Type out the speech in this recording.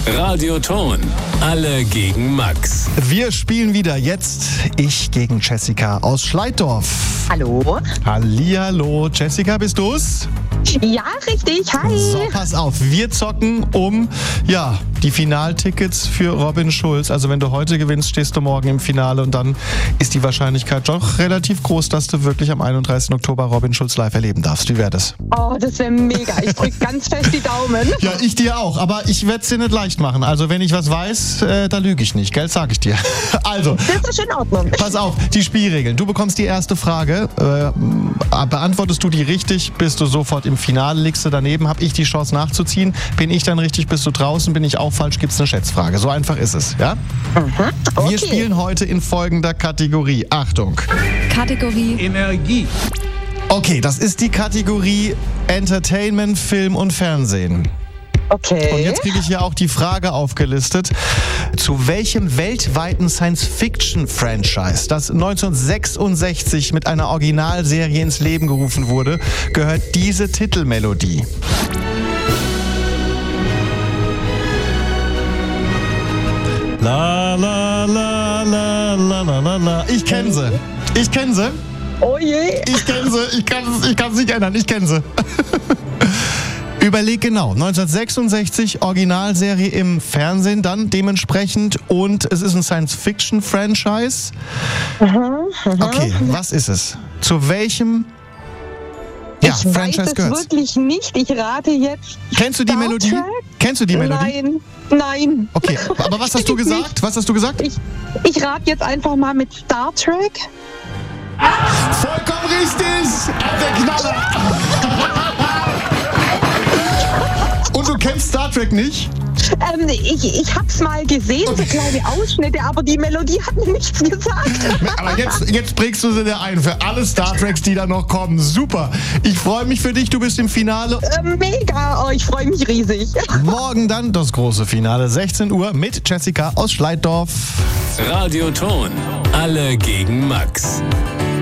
Radioton. Alle gegen Max. Wir spielen wieder jetzt ich gegen Jessica aus Schleiddorf. Hallo? Hallihallo. Jessica, bist du's? Ja, richtig. Hi. So, pass auf. Wir zocken um, die Finaltickets für Robin Schulz. Also wenn du heute gewinnst, stehst du morgen im Finale und dann ist die Wahrscheinlichkeit doch relativ groß, dass du wirklich am 31. Oktober Robin Schulz live erleben darfst. Wie wäre das? Oh, das wäre mega. Ich drücke ganz fest die Daumen. Ja, ich dir auch. Aber ich werde es dir nicht leicht machen. Also wenn ich was weiß, da lüge ich nicht. Gell, sag ich dir. Also, Das ist in Ordnung. pass auf, die Spielregeln. Du bekommst die erste Frage. Beantwortest du die richtig, bist du sofort im Finale. Liegst du daneben, habe ich die Chance nachzuziehen. Bin ich dann richtig, bist du draußen. Bin ich auch falsch, gibt es eine Schätzfrage. So einfach ist es, ja? Okay. Wir spielen heute in folgender Kategorie. Achtung. Kategorie Energie. Okay, das ist die Kategorie Entertainment, Film und Fernsehen. Okay. Und jetzt kriege ich hier auch die Frage aufgelistet. Zu welchem weltweiten Science-Fiction-Franchise, das 1966 mit einer Originalserie ins Leben gerufen wurde, gehört diese Titelmelodie? La la la la la la la la. Ich kenne sie. Ich kenne sie. Oh je. Ich kenne sie. Ich kann es nicht ändern. Ich kenne sie. Überleg genau. 1966 Originalserie im Fernsehen dann dementsprechend und es ist ein Science-Fiction-Franchise. Okay, was ist es? Zu welchem Ich Franchise weiß es gehört's? wirklich nicht. Ich rate jetzt. Kennst du die Star Melodie? Trek? Kennst du die Melodie? Nein. Okay, aber was hast du gesagt? Was hast du gesagt? Ich rate jetzt einfach mal mit Star Trek. Vollkommen richtig! Der Knaller! Und du kennst Star Trek nicht? Ich hab's mal gesehen, so kleine Ausschnitte, aber die Melodie hat mir nichts gesagt. Aber jetzt prägst du sie dir ein für alle Star Treks, die da noch kommen. Super. Ich freue mich für dich, du bist im Finale. Mega, oh, ich freue mich riesig. Morgen dann das große Finale, 16 Uhr mit Jessica aus Schleiddorf. Radioton. Alle gegen Max.